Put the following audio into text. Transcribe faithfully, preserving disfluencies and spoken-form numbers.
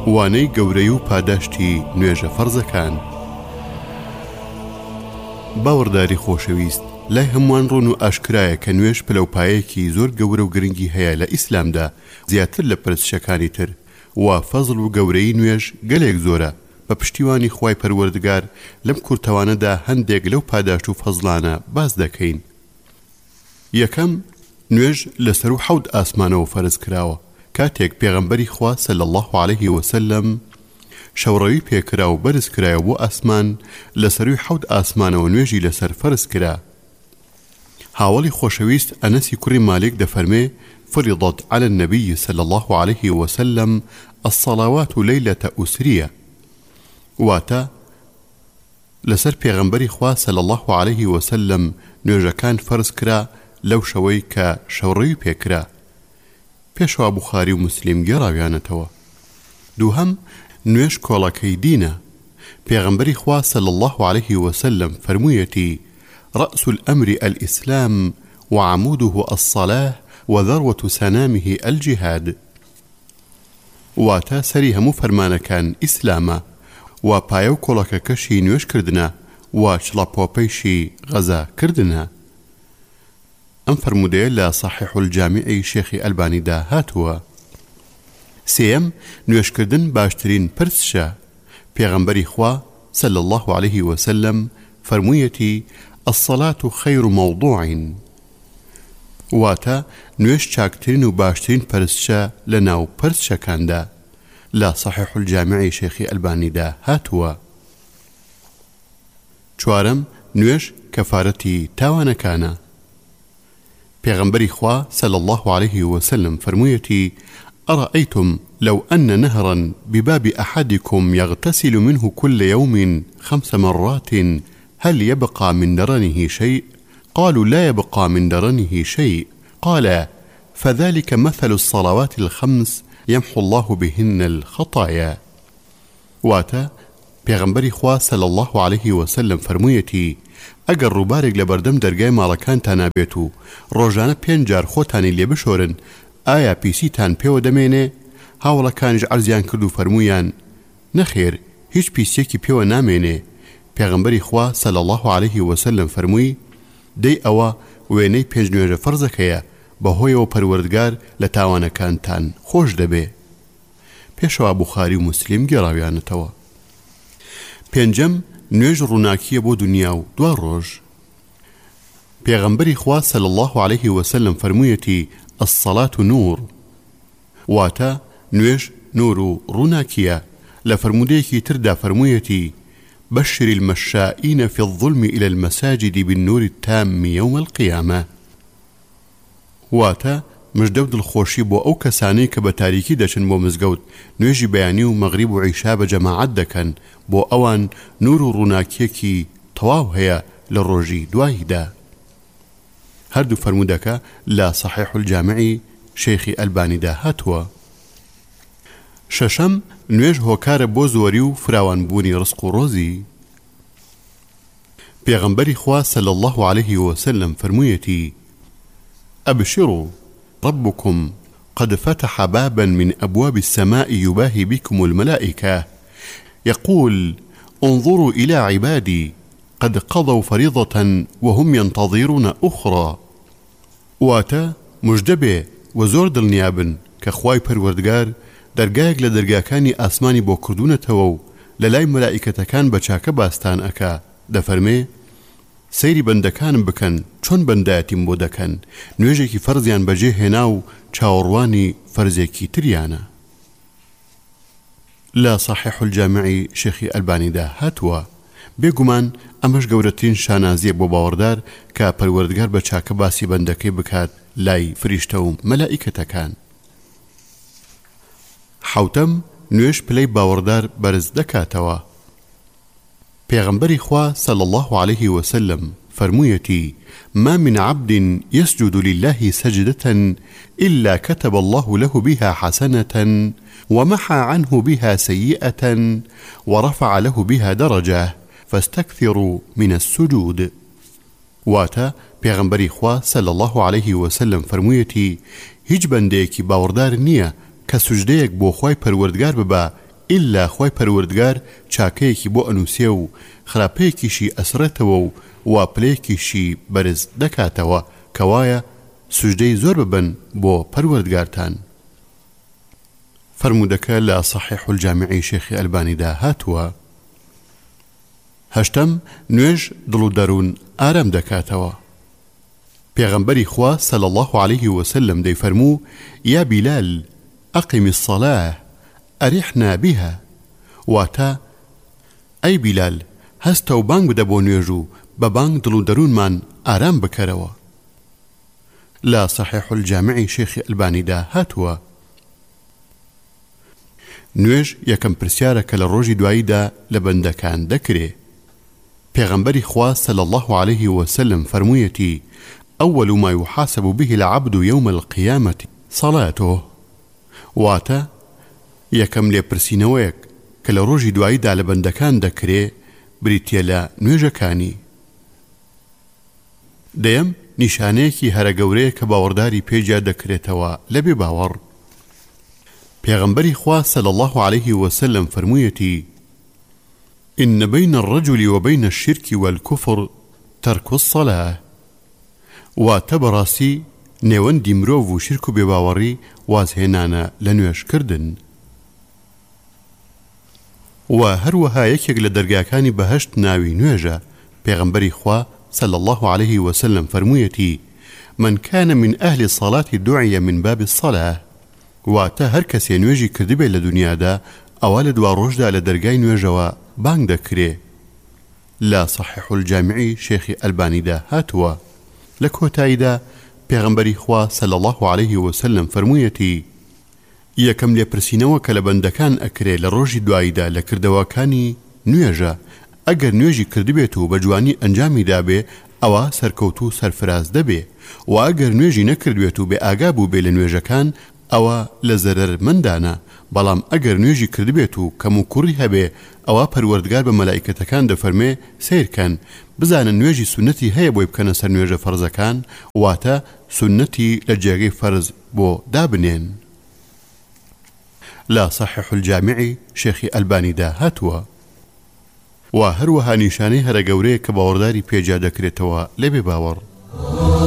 وانەی گەورەی و پاداشتی نوێژە فەرزەکان. باوەڕداری خۆشەویست، لای هەمووان ڕوون و ئاشکرایە کە نوێژ پلەپایەکی زۆر گەورە و گرنگی هەیە لە ئیسلامدا زیاتر لە پرستشەکانی تر، و فەزڵ و گەورەی نوێژ گەلێک زۆرە. بە پشتیوانی خوای پەروەردگار لەم کورتەوانەدا هەندێک لەو پاداشت و فەزڵانە باز دەکەین. یەکەم، نوێژ لەسەر و حەوت ئاسمانەوە فەرز کراوە. کاتێک پێغەمبەری خوا صلی الله علیه وسلم شەوڕەوی پێکرا و بەرز کرایە بۆ ئاسمان، لەسەروی حەوت ئاسمانەوە نوێژی لەسەر فەرز کرا. هاوڵی خۆشەویست ئەنەسی کوڕی مالک دەفەرمێ: فرضت على النبي صلى الله عليه وسلم الصلوات ليلة أسرية. واتە لەسەر پێغەمبەری خوا صلی الله عليه وسلم نوێژەکان فەرز کرا لەو شەوەی کە شەوڕەوی پێکرا. پێشوا بوخاری و مسلیم گێڕاویانەتەوە. دووهەم، نوێژ کۆڵەکەی دینە. پێغەمبەری خوا صلی الله عليه وسلم فەرموویەتی: رأس الأمر الإسلام وعموده الصلاة وذروة سنامه الجهاد. واتە سەری هەموو فەرمانەکان ئیسلامە، و پایە و کۆڵەکەکەشی نوێژ کردنە، و چڵەپۆپەیشی غەزا کردنە. ئەم فەرمودەیە لە صحیح الجامعی شێخی ئەلبانیدا هاتووە. سێەم، نوێژکردن باشترین پرسشە. پێغەمبەری خوا صلی الله عليه وسلم فەرموویەتی: الصلاة خير موضوع. واتە نوێژ چاکترین و باشترین پرسشە لە ناو پرسشەکاندا. لا صحيح الجامعي شيخي ألباني دا هاتوا. چوارم، نوێژ کەفارەتی تاوانەکانە. پێغەمبەری خوا صلى الله عليه وسلم فرموویەتی: أرأيتم لو أن نهرا بباب أحدكم يغتسل منه كل يوم خمس مرات هل يبقى من درنه شيء؟ قالوا لا يبقى من درنه شيء. قال: فذلك مثل الصلوات الخمس يمحو الله بهن الخطايا. واتا پێغەمبەری خوا صلی الله عليه وسلم فەرموویەتی: ئەگەر ڕووبارێک لە بەردەم دەرگای ماڵەکانتان نابێت و ڕۆژانە پێنج جار خۆتانی لێ بشۆرن، ئایا پیسیتان پێوە دەمێنێ؟ هاوڵەکانیش عەرزیان کرد و فەرموویان: نەخێر، هیچ پیسێکی پێوە نامێنێ. پێغەمبەری خوا صلی الله عليه وسلم فەرمووی: دەی ئەوە وێنەی پێنج نوێژە فەرزەکەیە، بەهۆیەوە پەروەردگار لە تاوانەکانتان خۆش دەبێ. پێشەوە بوخاری و مسلیم گێڕاویانەتەوە. پێنجەم، نوێژ ڕووناکیە بۆ دنیا و دوا ڕۆژ. پێغەمبەری خوا صلی الله عليه وسلم فەرموویەتی: الصلاة نور. واتە نوێژ نور و ڕووناکیە. لە فەرمودەیەکی تردا فەرموویەتی: بشر المشائين في الظلم إلى المساجد بالنور التام يوم القيامة. واتە مژدە و دڵخۆشی بۆ ئەو کەسانەی کە بە تاریکی دەچن بۆ مزگەوت، نوێژی بەیانی و مەغریب و عیشا بە جەماعەت دەکەن، بۆ ئەوان نور و ڕووناکیەکی تەواو هەیە لە ڕۆژی دواییدا. هەردوو فەرمودەکە لە صحیح الجامعی شێخی ئەلبانیدا هاتووە. شەشەم، نوێژ هۆکارە بۆ زۆری و فراوانبوونی ڕزق و ڕۆزی. پێغەمبەری خوا صلی الله عليه وسلم فەرموویەتی: أبشروا ربكم قد فتح بابا من أبواب السماء يباهي بكم الملائكة يقول: انظروا إلى عبادي قد قضوا فريضة وهم ينتظرون أخرى. واتا مجدبه وزور دڵنیابن کە خوای پەروەردگار دەرگایەک لە دەرگاکانی ئاسمانی بۆ کردوونەتەوە و لە لای مەلائیکەتەکان بە چاکە باستان ئەکا. دەفەرمێ: سەیری بەندەکانم بکەن چۆن بەندایەتیم بۆ دەکەن، نوێژێکی فەرزیان بەجێ هێنا و چاوەڕوانی فەرزێکی تریانە. لە صحیح الجامعی شێخی ئەلبانیدا هاتووە. بێگومان ئەمەش گەورەترین شانازیە بۆ باوەڕدار کە پەروەردگار بە چاکە باسی بەندەکەی بکات لای فریشتە و مەلائیکەتەکان. حەوتەم، نوێژ پلەی باوەڕدار بەرز دەکاتەوە. پێغەمبەری خوا صلی الله عليه وسلم فرموویەتی: ما من عبد يسجد لله سجدة إلا كتب الله له بها حسنة ومحى عنه بها سيئة ورفع له بها درجة فاستكثروا من السجود. واتا پێغەمبەری خوا صلی الله عليه وسلم فرموویەتی: هیچ بەندەیەکی باوەڕدار نییە کە سوجدەیەک بۆ خوای پەروەردگار ببا ئیلا خۆی پەروەردگار چاکەیەکی بۆ ئەنووسێ و خراپەیەکیشی ئەسرێتەوە و واپلەیەکیشی بەرز دەکاتەوە کەوایە سوژدەی زۆر ببن بۆ پەروەردگارتان. فرمودەکە لە صحیح الجامعی شێخی ئەلبانیدا هاتووە. هەشتم نوێژ دڵ و دەروون ئارام دەکاتەوە. پێغەمبەری خوا صلی الله عليه وسلم دەیفەرموو: یا بیلال ئەقیم الصلاة ئەریحنا بها، واتە ئەی بیلال هەستە و بانگ بدە بۆ نوێژ و بە بانگ دڵ و دەروونمان ئارام بکەرەوە. لا صحيح الجامعی شێخی ئەلبانیدا هاتووە. نوێژ یەکەم پرسیارە کە لە ڕۆژی دواییدا لە بەندەکان دەکرێ. پێغەمبەری خوا صلی الله عليه وسلم فەرموویەتی: أول ما يحاسب به العبد يوم القيامة صلاته، واتە یەکەم لێپرسینەوەیەک کە لە ڕۆژی دواییدا لە بەندەکان دەکرێ بریتیە لە نوێژەکانی. دەیەم نیشانەیەکی هەرە گەورەیە کە باوەڕداری پێجا دەکرێتەوە لە بێ باوەڕ. پێغەمبەری خوا صلی الله عليه وسلم فەرموویەتی: إن بين الرجل وبين الشرك والكفر ترك الصلاة، واتە بەڕاستی نێوەندی مرۆڤ و شرک و بێباوەڕی وازهێنانە لە نوێژکردن. و هەروەها یەکێک لە دەرگاکانی بەهەشت ناوی نوێژە. پێغەمبەری خوا صلى الله عليه وسلم فرموویەتی: من كان من أهل الصلاة دعي من باب الصلاة، واتە هەر کەسێ نوێژی کردبێ لە دنیادا ئەوە لە دوا ڕۆژدا لە دەرگای نوێژەوە بانگ دەکرێ. لا صحيح الجامعی شێخی ئەلبانیدا هاتووە. لە کۆتاییدا پێغەمبەری خوا صلى الله عليه وسلم فرموویەتی: یەکەم لێپرسینەوە کە لە بەندەکان ئەکرێ لە ڕۆژی دواییدا لە کردەوەکانی نوێژە. ئەگەر نوێژی کردبێت و بە جوانی ئەنجامی دابێ ئەوە سەرکەوت و سەرفراز دەبێ، و ئەگەر نوێژی نەکردوێت و بێ ئاگا بوو بێ لە نوێژەکان ئەوە لە زەرەر مندانە. بەڵام ئەگەر نوێژی کردبێت و کەم و کوڕی هەبێ ئەوە پەروەردگار بە مەلائیکەتەکان دەفەرمێ سیرکەن بزانن نوێژی سونەتی هەیە بۆی بکەنە سەر نوێژە فەرزەکان، واتە سونەتی لە جێگەی فەرز بۆ دابنێن. لا صحيح الجامعی شێخی ئەلبانیدا هاتووە. و هەروەها نیشانەی هەرە گەورەیە کە باوەڕداری پێجا دەکرێتەوە لە بێ باوەڕ.